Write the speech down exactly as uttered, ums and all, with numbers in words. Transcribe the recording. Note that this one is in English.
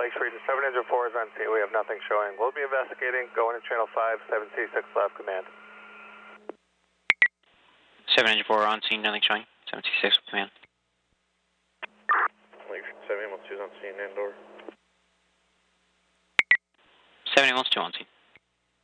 Lakes Region seven Engine four is on scene. We have nothing showing. We'll be investigating. Going to Channel five, seven C six left command. seven Engine four on scene, nothing showing. seven C six command. Lakes seven one two is on scene, indoor. seven one two on scene.